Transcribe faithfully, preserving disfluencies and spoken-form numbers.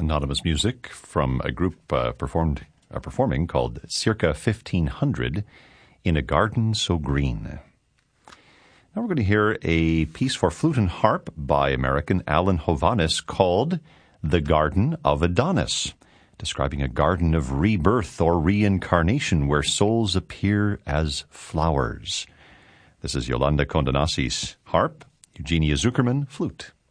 anonymous music from a group uh, performed uh, performing called Circa fifteen hundred in a Garden So Green. Now we're going to hear a piece for flute and harp by American Alan Hovhaness called The Garden of Adonis, describing a garden of rebirth or reincarnation where souls appear as flowers. This is Yolanda Condonasi's harp, Eugenia Zuckerman, flute.